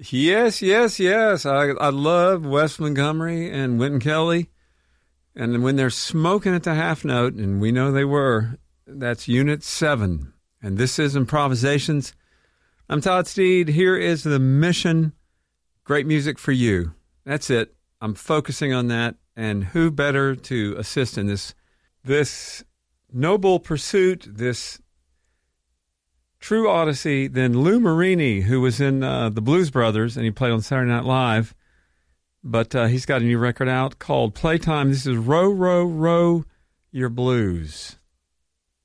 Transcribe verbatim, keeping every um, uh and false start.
Yes, yes, yes. I I love Wes Montgomery and Wynton Kelly. And when they're smoking at the half note, and we know they were, that's Unit seven. And this is Improvisations. I'm Todd Steed. Here is the mission. Great music for you. That's it. I'm focusing on that. And who better to assist in this, this noble pursuit, this true odyssey than Lou Marini, who was in uh, the Blues Brothers, and he played on Saturday Night Live. But uh, he's got a new record out called Playtime. This is Row, Row, Row Your Blues.